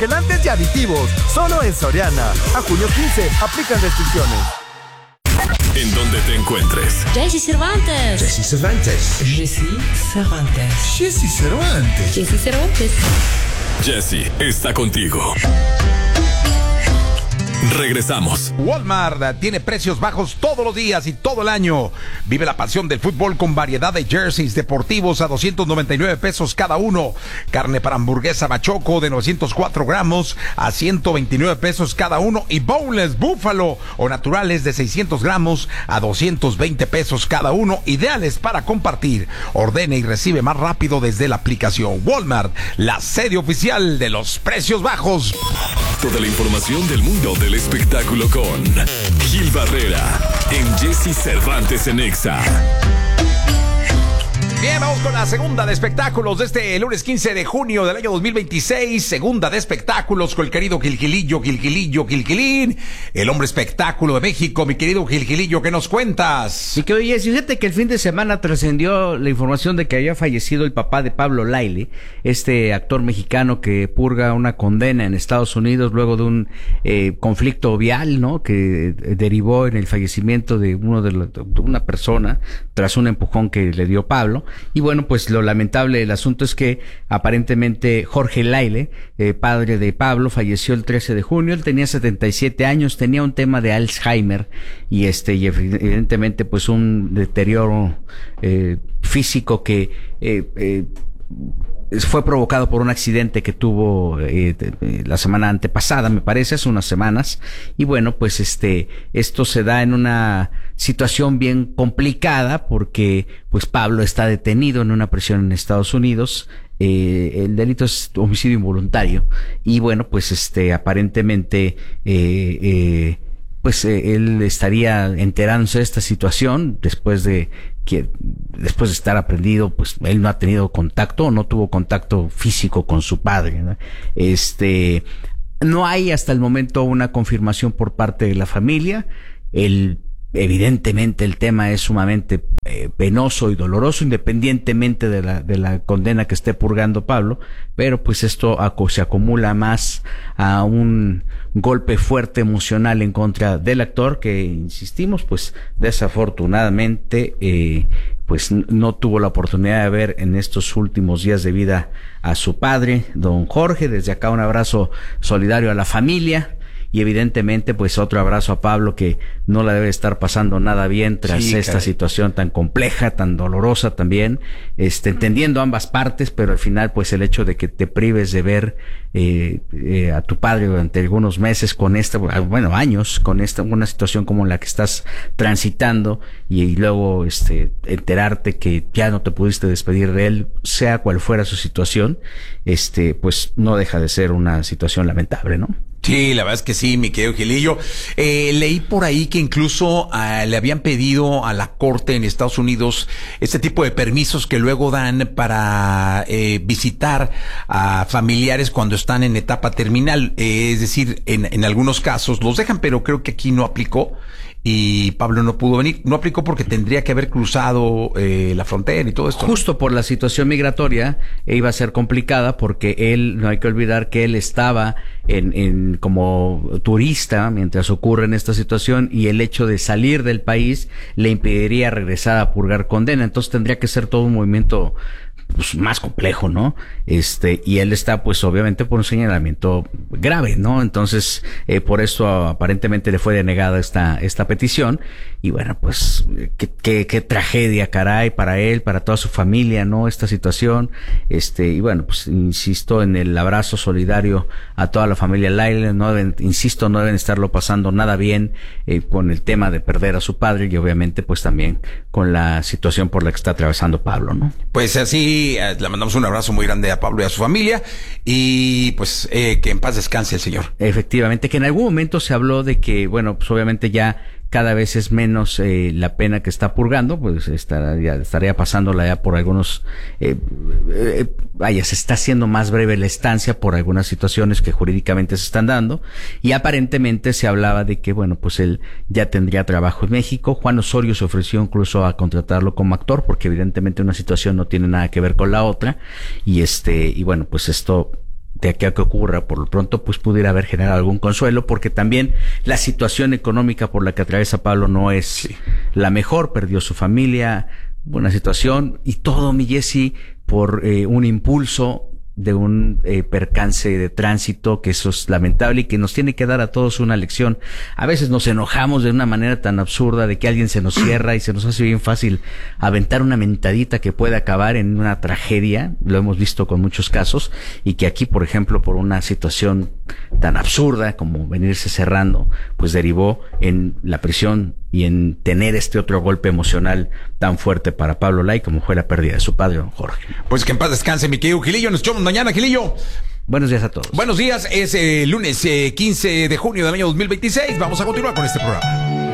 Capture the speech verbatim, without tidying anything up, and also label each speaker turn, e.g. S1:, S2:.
S1: congelantes y aditivos. Solo en Soriana. A junio quince, aplican restricciones.
S2: En donde te encuentres.
S3: Jessy Cervantes.
S4: Jessy Cervantes.
S3: Jessy Cervantes.
S4: Jessy Cervantes.
S3: Jessy Cervantes.
S2: Jessy está contigo. Regresamos.
S5: Walmart tiene precios bajos todos los días y todo el año. Vive la pasión del fútbol con variedad de jerseys deportivos a doscientos noventa y nueve pesos cada uno. Carne para hamburguesa Bachoco de novecientos cuatro gramos a ciento veintinueve pesos cada uno. Y boneless búfalo o naturales de seiscientos gramos a doscientos veinte pesos cada uno. Ideales para compartir. Ordene y recibe más rápido desde la aplicación. Walmart, la sede oficial de los precios bajos.
S2: Toda la información del mundo del espectáculo con Gil Barrera en Jessy Cervantes en Exa.
S5: Bien, vamos con la segunda de espectáculos de este lunes quince de junio del año dos mil veintiséis. Segunda de espectáculos con el querido Gilgilillo, Gilgilillo, Gilgilín, el hombre espectáculo de México. Mi querido Gilgilillo, ¿qué nos cuentas?
S6: Y que oye, fíjate que el fin de semana trascendió la información de que había fallecido el papá de Pablo Lyle, este actor mexicano que purga una condena en Estados Unidos luego de un eh, conflicto vial, ¿no? Que eh, derivó en el fallecimiento de uno de, la, de una persona tras un empujón que le dio Pablo. Y bueno, pues lo lamentable del asunto es que aparentemente Jorge Lyle, eh, padre de Pablo, falleció el trece de junio. Él tenía setenta y siete años, tenía un tema de Alzheimer y este y evidentemente pues un deterioro eh, físico que eh, eh, fue provocado por un accidente que tuvo eh, la semana antepasada, me parece, hace unas semanas. Y bueno, pues este, esto se da en una situación bien complicada porque pues Pablo está detenido en una prisión en Estados Unidos. Eh, el delito es homicidio involuntario. Y bueno, pues este, aparentemente, eh, eh, pues eh, él estaría enterándose de esta situación después de que después de estar aprendido, pues él no ha tenido contacto, no tuvo contacto físico con su padre, ¿no? Este, no hay hasta el momento una confirmación por parte de la familia. El Evidentemente el tema es sumamente eh, penoso y doloroso, independientemente de la de la condena que esté purgando Pablo, pero pues esto aco- se acumula más a un golpe fuerte emocional en contra del actor que, insistimos, pues desafortunadamente eh, pues n- no tuvo la oportunidad de ver en estos últimos días de vida a su padre, don Jorge. Desde acá un abrazo solidario a la familia. Y evidentemente, pues otro abrazo a Pablo, que no la debe estar pasando nada bien tras
S5: Sí,
S6: esta
S5: caray.
S6: situación tan compleja, tan dolorosa también, este, entendiendo ambas partes, pero al final, pues el hecho de que te prives de ver eh, eh, a tu padre durante algunos meses con esta, bueno, años, con esta, una situación como la que estás transitando, y, y luego este, enterarte que ya no te pudiste despedir de él, sea cual fuera su situación, este, pues no deja de ser una situación lamentable, ¿no?
S5: Sí, la verdad es que sí, mi querido Gilillo. Eh, leí por ahí que incluso uh, le habían pedido a la corte en Estados Unidos este tipo de permisos que luego dan para eh, visitar a familiares cuando están en etapa terminal. Eh, es decir, en, en algunos casos los dejan, pero creo que aquí no aplicó. Y Pablo no pudo venir. No aplicó porque tendría que haber cruzado eh, la frontera y todo esto.
S6: Justo por la situación migratoria eh, iba a ser complicada porque él, no hay que olvidar que él estaba en, en como turista mientras ocurre en esta situación, y el hecho de salir del país le impediría regresar a purgar condena. Entonces tendría que ser todo un movimiento pues más complejo, ¿no? Este, y él está pues obviamente por un señalamiento grave, ¿no? Entonces, eh, por eso aparentemente le fue denegada esta, esta petición. Y bueno, pues, qué, qué, qué tragedia, caray, para él, para toda su familia, ¿no? Esta situación. Este, y bueno, pues, insisto en el abrazo solidario a toda la familia Lyle. No deben, insisto, no deben estarlo pasando nada bien, eh, con el tema de perder a su padre, y obviamente pues también con la situación por la que está atravesando Pablo, ¿no?
S5: Pues así, eh, le mandamos un abrazo muy grande a Pablo y a su familia, y pues eh, que en paz descanse el señor.
S6: Efectivamente, que en algún momento se habló de que, bueno, pues obviamente ya cada vez es menos eh, la pena que está purgando, pues estaría, estaría pasándola ya por algunos, eh, eh, vaya, se está haciendo más breve la estancia por algunas situaciones que jurídicamente se están dando, y aparentemente se hablaba de que, bueno, pues él ya tendría trabajo en México. Juan Osorio se ofreció incluso a contratarlo como actor, porque evidentemente una situación no tiene nada que ver con la otra, y este, y bueno, pues esto de aquí a que ocurra, por lo pronto, pues pudiera haber generado algún consuelo, porque también la situación económica por la que atraviesa Pablo no es sí. la mejor, perdió su familia, buena situación, y todo, mi Jessy, por eh, un impulso de un eh, percance de tránsito, que eso es lamentable y que nos tiene que dar a todos una lección. A veces nos enojamos de una manera tan absurda de que alguien se nos cierra y se nos hace bien fácil aventar una mentadita que puede acabar en una tragedia. Lo hemos visto con muchos casos, y que aquí, por ejemplo, por una situación tan absurda como venirse cerrando, pues derivó en la prisión y en tener este otro golpe emocional tan fuerte para Pablo Lai, como fue la pérdida de su padre, don Jorge.
S5: Pues que en paz descanse, mi querido Gilillo. Nos echamos mañana, Gilillo.
S6: Buenos días a todos.
S5: Buenos días, es eh, lunes eh, quince de junio del año dos mil veintiséis. Vamos a continuar con este programa.